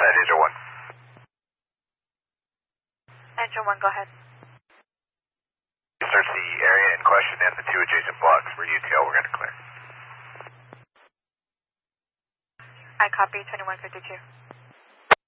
at Angel 1. Angel 1, go ahead. Search the area in question and the 2 adjacent blocks for UTL. We're going to clear. I copy 2152.